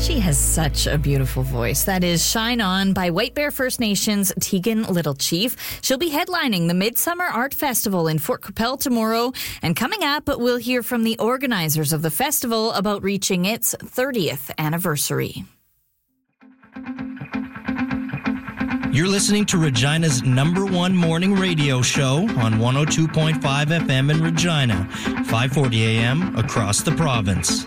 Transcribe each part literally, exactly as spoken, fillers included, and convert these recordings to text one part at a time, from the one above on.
She has such a beautiful voice. That is Shine On by White Bear First Nations' Tegan Little Chief. She'll be headlining the Midsummer Art Festival in Fort Qu'Appelle tomorrow. And coming up, we'll hear from the organizers of the festival about reaching its thirtieth anniversary. You're listening to Regina's number one morning radio show on one oh two point five F M in Regina, five forty A M across the province.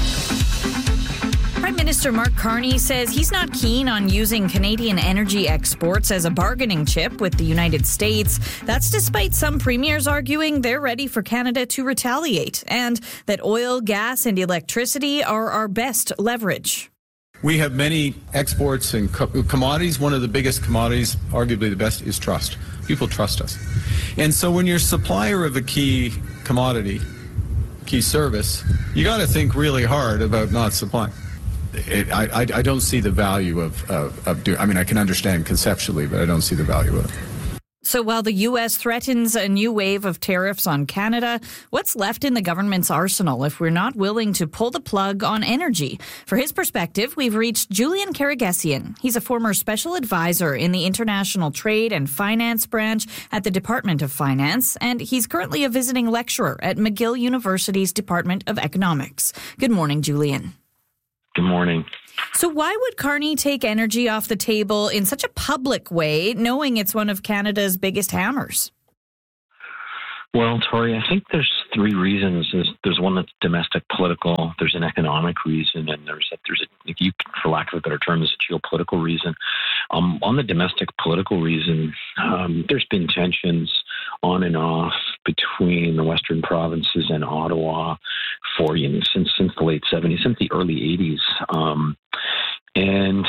Prime Minister Mark Carney says he's not keen on using Canadian energy exports as a bargaining chip with the United States. That's despite some premiers arguing they're ready for Canada to retaliate and that oil, gas, and electricity are our best leverage. We have many exports and co- commodities. One of the biggest commodities, arguably the best, is trust. People trust us. And so when you're a supplier of a key commodity, key service, you got to think really hard about not supplying. It, I, I, I don't see the value of, of, of doing, I mean, I can understand conceptually, but I don't see the value of it. So while the U S threatens a new wave of tariffs on Canada, what's left in the government's arsenal if we're not willing to pull the plug on energy? For his perspective, we've reached Julian Karagesian. He's a former special advisor in the International Trade and Finance branch at the Department of Finance, and he's currently a visiting lecturer at McGill University's Department of Economics. Good morning, Julian. Good morning. So why would Carney take energy off the table in such a public way, knowing it's one of Canada's biggest hammers? Well, Tori, I think there's three reasons. There's, there's one that's domestic political, there's an economic reason, and there's a, there's a, if you, for lack of a better term, there's a geopolitical reason. Um, on the domestic political reason, um, there's been tensions on and off between the Western provinces and Ottawa for you know, since since the late seventies, since the early eighties, um, and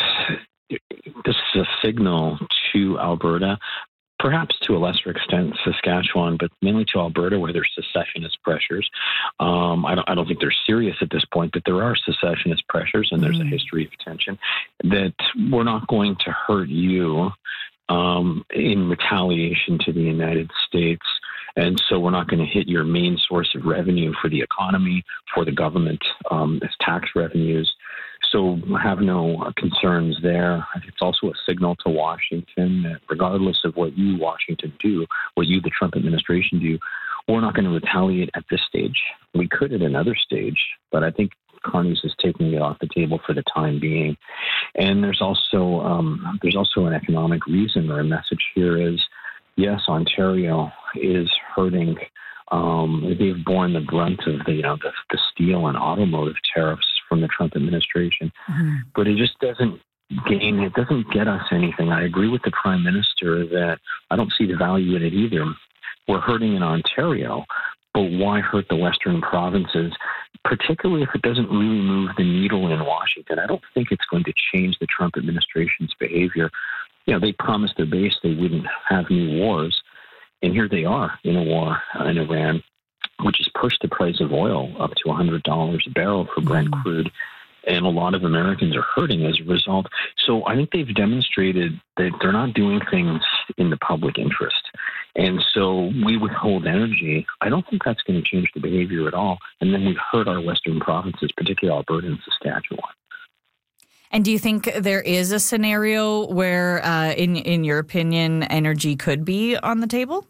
this is a signal to Alberta. Perhaps to a lesser extent Saskatchewan, but mainly to Alberta, where there's secessionist pressures. Um, I don't, I don't think they're serious at this point, but there are secessionist pressures, and there's mm. a history of tension that we're not going to hurt you um, in retaliation to the United States. And so we're not going to hit your main source of revenue for the economy, for the government, um, as tax revenues. So have no concerns there. It's also a signal to Washington that regardless of what you, Washington, do, what you, the Trump administration, do, we're not going to retaliate at this stage. We could at another stage, but I think Carney's is taking it off the table for the time being. And there's also um, there's also an economic reason, or a message here is, yes, Ontario is hurting. Um, they've borne the brunt of the, you know, the, the steel and automotive tariffs from the Trump administration, mm-hmm. but it just doesn't gain, it doesn't get us anything. I agree with the Prime Minister that I don't see the value in it either. We're hurting in Ontario, but why hurt the Western provinces, particularly if it doesn't really move the needle in Washington? I don't think it's going to change the Trump administration's behavior. You know, they promised their base they wouldn't have new wars, and here they are in a war in Iran, which has pushed the price of oil up to one hundred dollars a barrel for Brent mm. crude. And a lot of Americans are hurting as a result. So I think they've demonstrated that they're not doing things in the public interest. And so we withhold energy. I don't think that's going to change the behavior at all. And then we've hurt our Western provinces, particularly Alberta and Saskatchewan. And do you think there is a scenario where, uh, in in your opinion, energy could be on the table?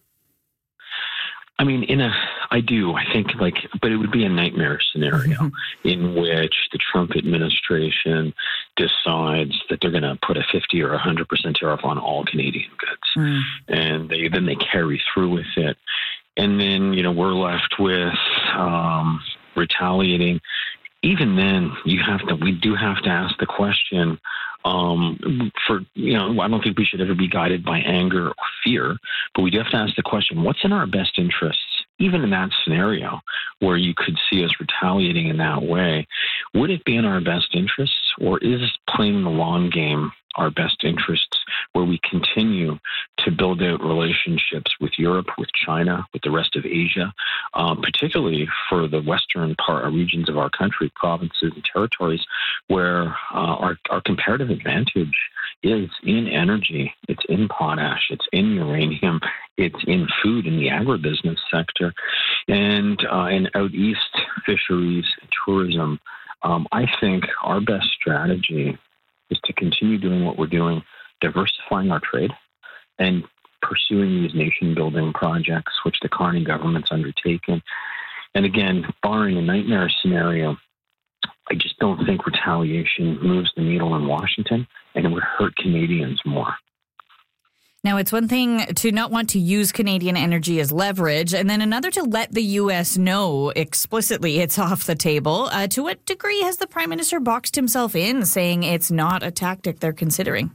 I mean, in a, I do. I think like, but it would be a nightmare scenario mm-hmm. in which the Trump administration decides that they're going to put a fifty or a hundred percent tariff on all Canadian goods, mm. and they then they carry through with it, and then you know we're left with um, retaliating. Even then, you have to. We do have to ask the question. Um, for you know, I don't think we should ever be guided by anger or fear, but we do have to ask the question: what's in our best interests? Even in that scenario, where you could see us retaliating in that way, would it be in our best interests, or is playing the long game our best interests, where we continue to build out relationships with Europe, with China, with the rest of Asia, um, particularly for the western part regions of our country, provinces and territories, where uh, our, our comparative advantage is in energy, it's in potash, it's in uranium, it's in food, in the agribusiness sector, and uh, and out east, fisheries, tourism. Um, I think our best strategy is to continue doing what we're doing, diversifying our trade and pursuing these nation-building projects, which the Carney government's undertaken. And again, barring a nightmare scenario, I just don't think retaliation moves the needle in Washington, and it would hurt Canadians more. Now, it's one thing to not want to use Canadian energy as leverage, and then another to let the U S know explicitly it's off the table. Uh, to what degree has the Prime Minister boxed himself in, saying it's not a tactic they're considering?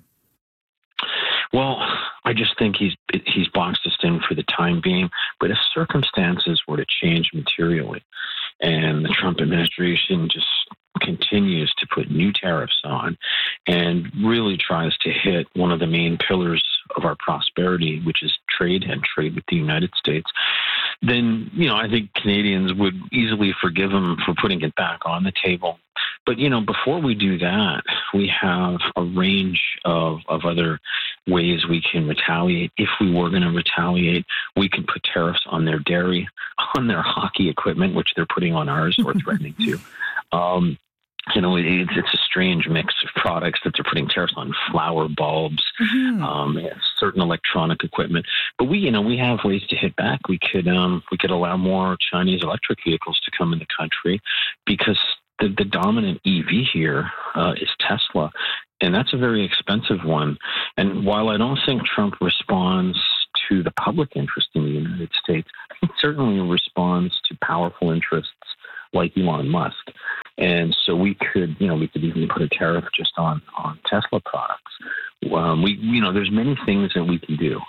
Well, I just think he's he's boxed us in for the time being. But if circumstances were to change materially and the Trump administration just continues to put new tariffs on and really tries to hit one of the main pillars of our prosperity, which is trade and trade with the United States, then, you know, I think Canadians would easily forgive him for putting it back on the table. But, you know, before we do that, we have a range of, of other ways we can retaliate. If we were going to retaliate, we can put tariffs on their dairy, on their hockey equipment, which they're putting on ours or threatening to. Um, You know, it's, it's a strange mix of products that they're putting tariffs on: flower bulbs, mm-hmm. um, certain electronic equipment. But we, you know, we have ways to hit back. We could, um, we could allow more Chinese electric vehicles to come in the country, because the, the dominant E V here uh, is Tesla, and that's a very expensive one. And while I don't think Trump responds to the public interest in the United States, he certainly responds to powerful interests like Elon Musk. And so we could, you know, we could even put a tariff just on, on Tesla products. Um, we, you know, there's many things that we can do.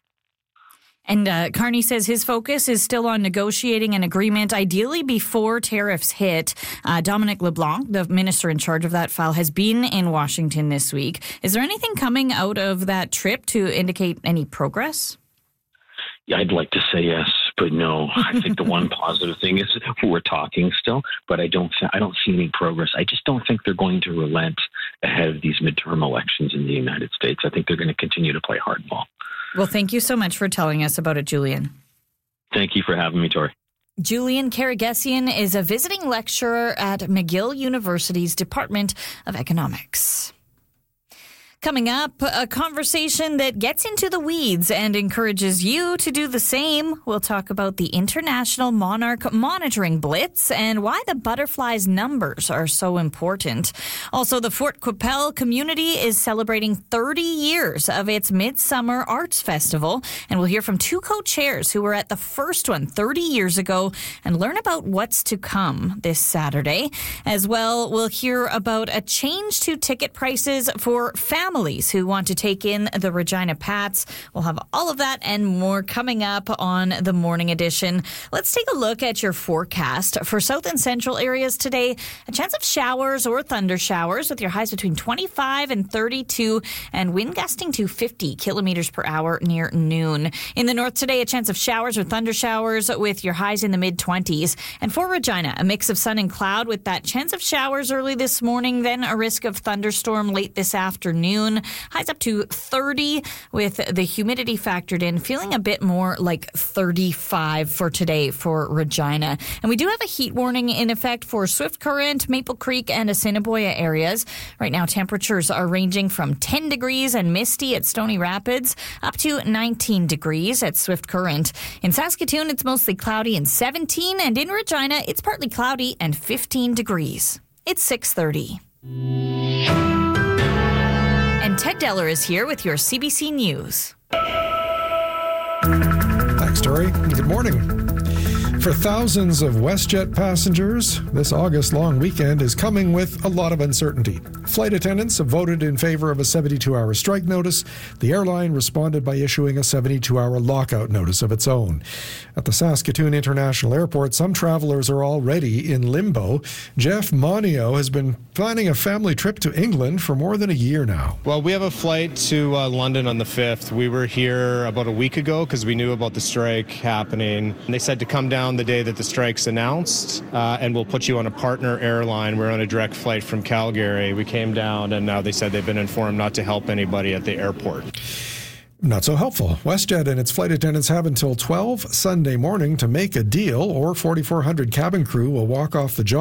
And uh, Carney says his focus is still on negotiating an agreement, ideally before tariffs hit. Uh, Dominic LeBlanc, the minister in charge of that file, has been in Washington this week. Is there anything coming out of that trip to indicate any progress? Yeah, I'd like to say yes, but no. I think the one positive thing is we're talking still, but I don't th- I don't see any progress. I just don't think they're going to relent ahead of these midterm elections in the United States. I think they're going to continue to play hardball. Well, thank you so much for telling us about it, Julian. Thank you for having me, Tori. Julian Karagesian is a visiting lecturer at McGill University's Department of Economics. Coming up, a conversation that gets into the weeds and encourages you to do the same. We'll talk about the International Monarch Monitoring Blitz and why the butterflies' numbers are so important. Also, the Fort Qu'Appelle community is celebrating thirty years of its Midsummer Arts Festival. And we'll hear from two co-chairs who were at the first one thirty years ago and learn about what's to come this Saturday. As well, we'll hear about a change to ticket prices for families Families who want to take in the Regina Pats. We'll have all of that and more coming up on the morning edition. Let's take a look at your forecast for south and central areas today. A chance of showers or thunder showers with your highs between twenty-five and thirty-two and wind gusting to fifty kilometers per hour near noon. In the north today, a chance of showers or thunder showers with your highs in the mid-twenties. And for Regina, a mix of sun and cloud with that chance of showers early this morning, then a risk of thunderstorm late this afternoon. Highs up to thirty with the humidity factored in, feeling a bit more like thirty-five for today for Regina. And we do have a heat warning in effect for Swift Current, Maple Creek, and Assiniboia areas. Right now, temperatures are ranging from ten degrees and misty at Stony Rapids up to nineteen degrees at Swift Current. In Saskatoon, it's mostly cloudy and seventeen, and in Regina, it's partly cloudy and fifteen degrees. It's six thirty. And Ted Deller is here with your C B C News. Thanks, Tori. Good morning. For thousands of WestJet passengers, this August long weekend is coming with a lot of uncertainty. Flight attendants have voted in favor of a seventy-two hour strike notice. The airline responded by issuing a seventy-two hour lockout notice of its own. At the Saskatoon International Airport, some travelers are already in limbo. Jeff Monio has been planning a family trip to England for more than a year now. Well, we have a flight to uh, London on the fifth. We were here about a week ago because we knew about the strike happening. And they said to come down the day that the strike's announced, uh, and we'll put you on a partner airline. We're on a direct flight from Calgary. We came down, and now they said they've been informed not to help anybody at the airport. Not so helpful. WestJet and its flight attendants have until twelve Sunday morning to make a deal, or forty-four hundred cabin crew will walk off the job.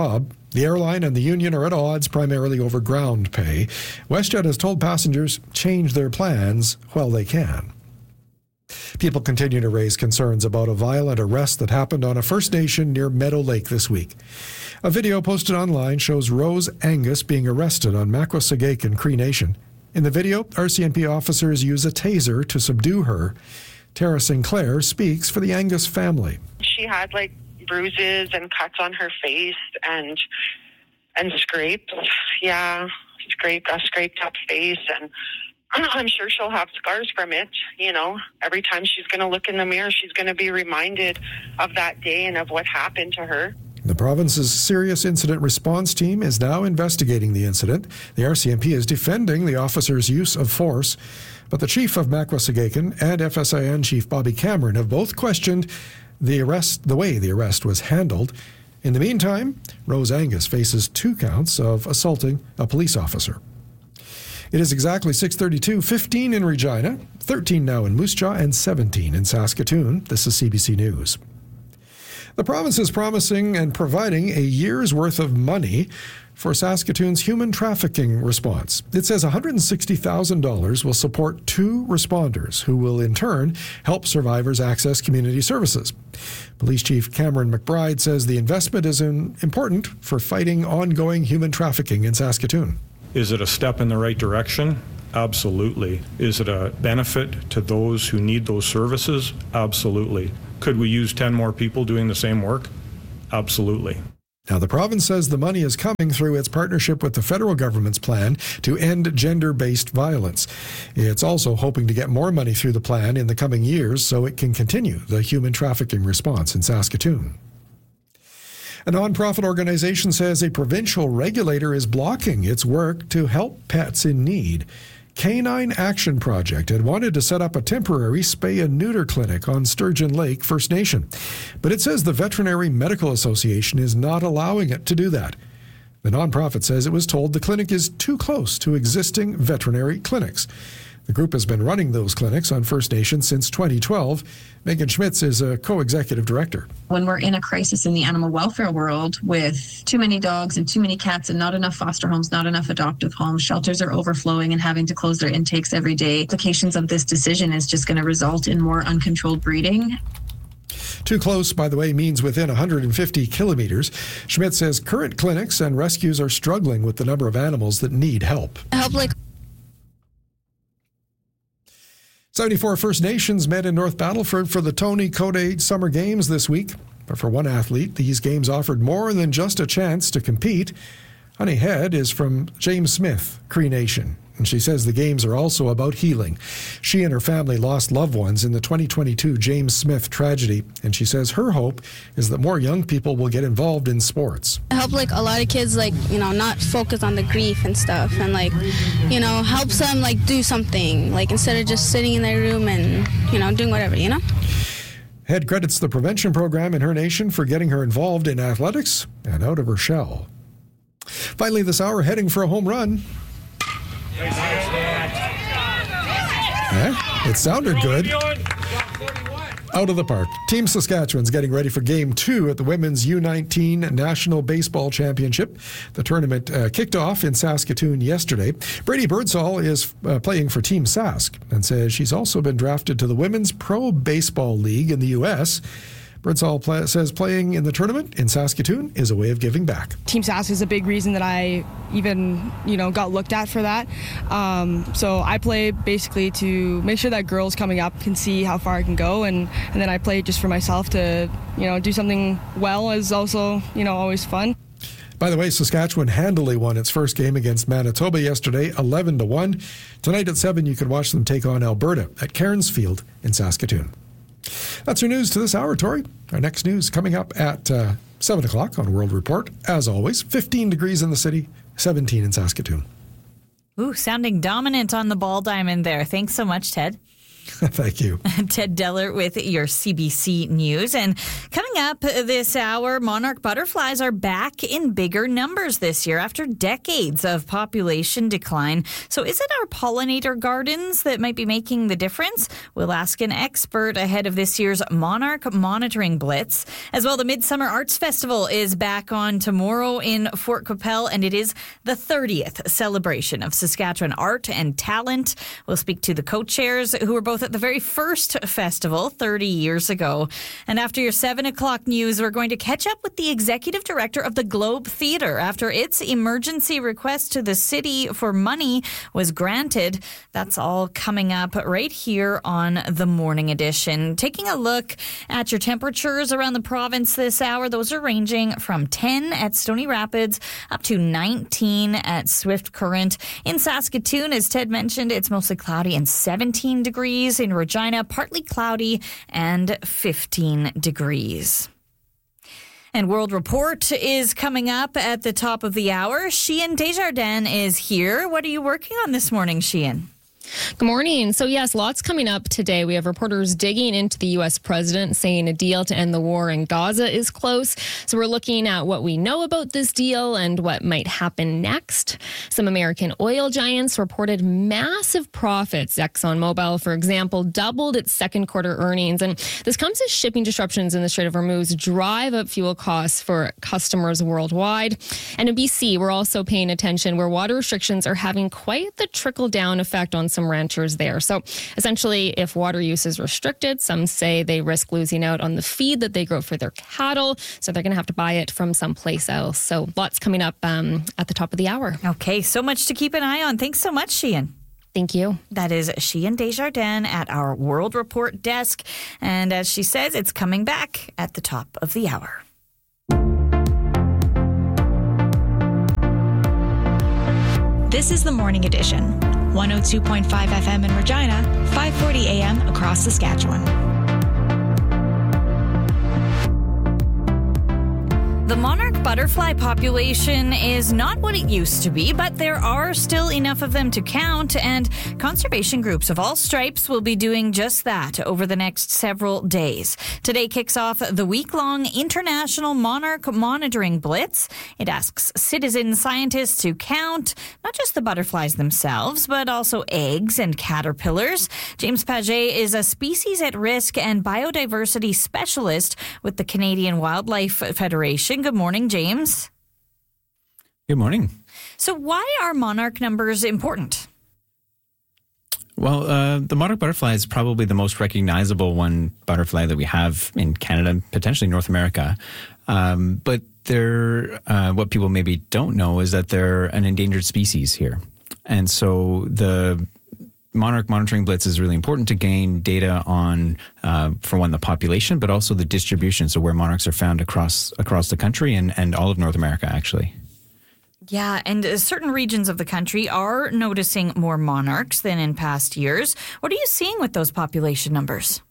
The airline and the union are at odds primarily over ground pay. WestJet has told passengers change their plans while they can. People continue to raise concerns about a violent arrest that happened on a First Nation near Meadow Lake this week. A video posted online shows Rose Angus being arrested on Makwasagaken Cree Nation. In the video, R C M P officers use a taser to subdue her. Tara Sinclair speaks for the Angus family. She had like bruises and cuts on her face and and scraped, yeah, scraped a scraped up face, and I'm sure she'll have scars from it. You know, every time she's going to look in the mirror, she's going to be reminded of that day and of what happened to her. The province's Serious Incident Response Team is now investigating the incident. The R C M P is defending the officer's use of force, but the chief of Makwasagaken and F S I N chief Bobby Cameron have both questioned the arrest, the way the arrest was handled. In the meantime, Rose Angus faces two counts of assaulting a police officer. It is exactly six thirty-two, fifteen in Regina, thirteen now in Moose Jaw, and seventeen in Saskatoon. This is C B C News. The province is promising and providing a year's worth of money for Saskatoon's human trafficking response. It says one hundred sixty thousand dollars will support two responders who will in turn help survivors access community services. Police Chief Cameron McBride says the investment is important for fighting ongoing human trafficking in Saskatoon. Is it a step in the right direction? Absolutely. Is it a benefit to those who need those services? Absolutely. Could we use ten more people doing the same work? Absolutely. Now, the province says the money is coming through its partnership with the federal government's plan to end gender-based violence. It's also hoping to get more money through the plan in the coming years so it can continue the human trafficking response in Saskatoon. A nonprofit organization says a provincial regulator is blocking its work to help pets in need. Canine Action Project had wanted to set up a temporary spay and neuter clinic on Sturgeon Lake First Nation, but it says the Veterinary Medical Association is not allowing it to do that. The nonprofit says it was told the clinic is too close to existing veterinary clinics. The group has been running those clinics on First Nation since twenty twelve. Megan Schmitz is a co-executive director. When we're in a crisis in the animal welfare world with too many dogs and too many cats and not enough foster homes, not enough adoptive homes, shelters are overflowing and having to close their intakes every day. Implications of this decision is just going to result in more uncontrolled breeding. Too close, by the way, means within one hundred fifty kilometers. Schmidt says current clinics and rescues are struggling with the number of animals that need help. Help like seventy-four First Nations met in North Battleford for the Tony Cote Summer Games this week. But for one athlete, these games offered more than just a chance to compete. Honey Head is from James Smith, Cree Nation, and she says the games are also about healing. She and her family lost loved ones in the twenty twenty-two James Smith tragedy, and she says her hope is that more young people will get involved in sports. I help like a lot of kids, like, you know, not focus on the grief and stuff, and like, you know, helps them like do something, like instead of just sitting in their room and, you know, doing whatever, you know? Head credits the prevention program in her nation for getting her involved in athletics and out of her shell. Finally this hour, heading for a home run. Eh? It sounded good. Out of the park. Team Saskatchewan's getting ready for Game two at the Women's U nineteen National Baseball Championship. The tournament uh, kicked off in Saskatoon yesterday. Brady Birdsall is uh, playing for Team Sask and says she's also been drafted to the Women's Pro Baseball League in the U S Birdsall play, says playing in the tournament in Saskatoon is a way of giving back. Team Sask is a big reason that I even, you know, got looked at for that. Um, so I play basically to make sure that girls coming up can see how far I can go, and, and then I play just for myself to, you know, do something well is also, you know, always fun. By the way, Saskatchewan handily won its first game against Manitoba yesterday, eleven to one. Tonight at seven, you can watch them take on Alberta at Cairns Field in Saskatoon. That's your news to this hour, Tori. Our next news coming up at uh, seven o'clock on World Report. As always, fifteen degrees in the city, seventeen in Saskatoon. Ooh, sounding dominant on the ball diamond there. Thanks so much, Ted. Thank you. Ted Deller with your C B C News. And coming up this hour, monarch butterflies are back in bigger numbers this year after decades of population decline. So is it our pollinator gardens that might be making the difference? We'll ask an expert ahead of this year's Monarch Monitoring Blitz. As well, the Midsummer Arts Festival is back on tomorrow in Fort Qu'Appelle, and it is the thirtieth celebration of Saskatchewan art and talent. We'll speak to the co-chairs who were both at the very first festival thirty years ago. And after your seven o'clock news, we're going to catch up with the executive director of the Globe Theatre after its emergency request to the city for money was granted. That's all coming up right here on the Morning Edition. Taking a look at your temperatures around the province this hour, those are ranging from ten at Stony Rapids up to nineteen at Swift Current. In Saskatoon, as Ted mentioned, it's mostly cloudy and seventeen degrees. In Regina, partly cloudy and fifteen degrees. And World Report is coming up at the top of the hour. Sheehan Desjardins is here. What are you working on this morning, Sheehan? Good morning. So yes, lots coming up today. We have reporters digging into the U S president saying a deal to end the war in Gaza is close. So we're looking at what we know about this deal and what might happen next. Some American oil giants reported massive profits. ExxonMobil, for example, doubled its second quarter earnings. And this comes as shipping disruptions in the Strait of Hormuz drive up fuel costs for customers worldwide. And in B C, we're also paying attention where water restrictions are having quite the trickle-down effect on some ranchers there. So essentially, if water use is restricted, some say they risk losing out on the feed that they grow for their cattle. So they're going to have to buy it from someplace else. So lots coming up um, at the top of the hour. Okay, so much to keep an eye on. Thanks so much, Sheehan. Thank you. That is Sheehan Desjardins at our World Report desk. And as she says, it's coming back at the top of the hour. This is the Morning Edition. one oh two point five F M in Regina, five forty A M across Saskatchewan. The monarch butterfly population is not what it used to be, but there are still enough of them to count, and conservation groups of all stripes will be doing just that over the next several days. Today kicks off the week-long International Monarch Monitoring Blitz. It asks citizen scientists to count not just the butterflies themselves, but also eggs and caterpillars. James Paget is a species at risk and biodiversity specialist with the Canadian Wildlife Federation. Good morning, James. Good morning. So why are monarch numbers important? Well, uh, the monarch butterfly is probably the most recognizable one butterfly that we have in Canada, potentially North America. Um, but they're, uh, what people maybe don't know is that they're an endangered species here. And so the Monarch Monitoring Blitz is really important to gain data on, uh, for one, the population, but also the distribution, so where monarchs are found across across the country and, and all of North America, actually. Yeah, and uh, certain regions of the country are noticing more monarchs than in past years. What are you seeing with those population numbers?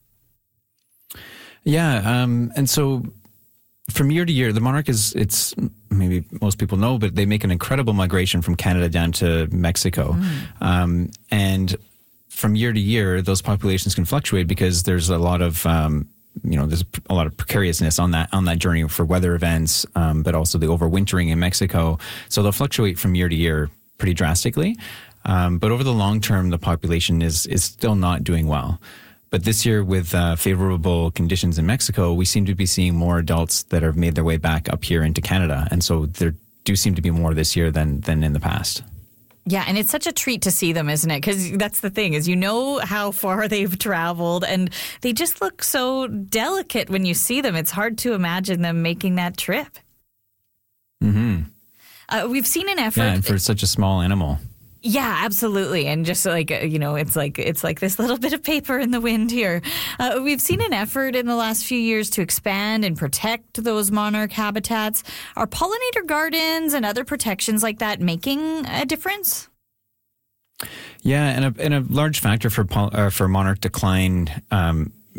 Yeah, um, and so from year to year, the monarch is, it's maybe most people know, but they make an incredible migration from Canada down to Mexico. Mm. Um, and from year to year, those populations can fluctuate because there's a lot of, um, you know, there's a lot of precariousness on that on that journey for weather events, um, but also the overwintering in Mexico. So they'll fluctuate from year to year pretty drastically. Um, but over the long term, the population is is still not doing well. But this year, with uh, favorable conditions in Mexico, we seem to be seeing more adults that have made their way back up here into Canada. And so there do seem to be more this year than than in the past. Yeah, and it's such a treat to see them, isn't it? Because that's the thing, is you know how far they've traveled, and they just look so delicate when you see them. It's hard to imagine them making that trip. Mm-hmm. Uh, we've seen an effort. Yeah, and for such a small animal. Yeah, absolutely. And just like, you know, it's like it's like this little bit of paper in the wind here. Uh, we've seen an effort in the last few years to expand and protect those monarch habitats. Are pollinator gardens and other protections like that making a difference? Yeah, and a, and a large factor for uh, for monarch decline um,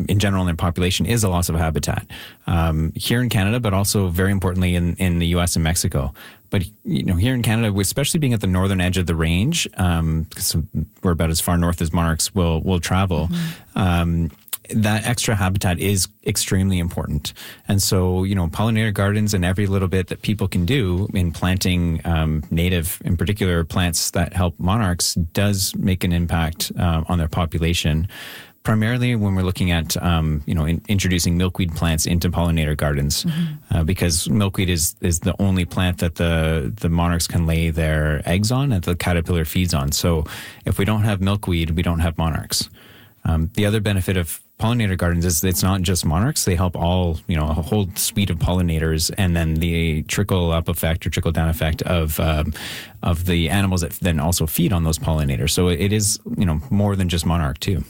in general in their population is a loss of habitat um, here in Canada, but also very importantly in, in the U S and Mexico. But you know, here in Canada, especially being at the northern edge of the range, um, because we're about as far north as monarchs will will travel. Mm-hmm. Um, that extra habitat is extremely important. And so, you know, pollinator gardens and every little bit that people can do in planting um, native, in particular, plants that help monarchs does make an impact uh, on their population. Primarily when we're looking at, um, you know, in, introducing milkweed plants into pollinator gardens, mm-hmm. uh, because milkweed is, is the only plant that the, the monarchs can lay their eggs on, that the caterpillar feeds on. So if we don't have milkweed, we don't have monarchs. Um, the other benefit of pollinator gardens is it's not just monarchs. They help all, you know, a whole suite of pollinators, and then the trickle up effect or trickle down effect of um, of the animals that then also feed on those pollinators. So it is, you know, more than just monarch too.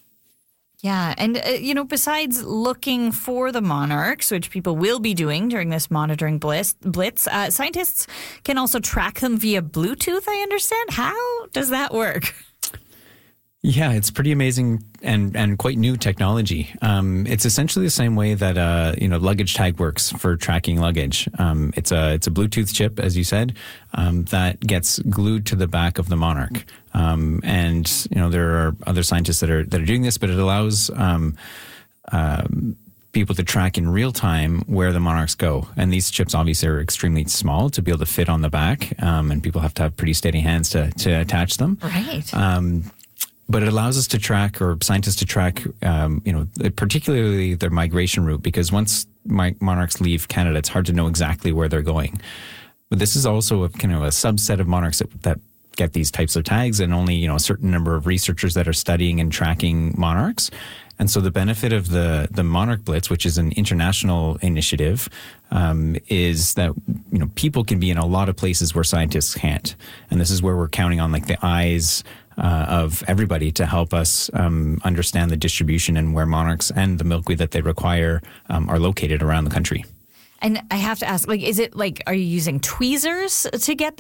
Yeah. And, uh, you know, besides looking for the monarchs, which people will be doing during this monitoring blitz, blitz uh, scientists can also track them via Bluetooth, I understand. How does that work? Yeah, it's pretty amazing and, and quite new technology. Um, it's essentially the same way that uh, you know luggage tag works for tracking luggage. Um, it's a it's a Bluetooth chip, as you said, um, that gets glued to the back of the monarch. Um, and you know there are other scientists that are that are doing this, but it allows um, um, people to track in real time where the monarchs go. And these chips obviously are extremely small to be able to fit on the back, um, and people have to have pretty steady hands to to attach them. Right. Um, But it allows us to track, or scientists to track, um, you know, particularly their migration route, because once my monarchs leave Canada, it's hard to know exactly where they're going. But this is also a kind of a subset of monarchs that, that get these types of tags, and only, you know, a certain number of researchers that are studying and tracking monarchs. And so the benefit of the the Monarch Blitz, which is an international initiative, um, is that, you know, people can be in a lot of places where scientists can't. And this is where we're counting on like the eyes Uh, of everybody to help us um, understand the distribution and where monarchs and the milkweed that they require um, are located around the country. And I have to ask, like, is it like, are you using tweezers to get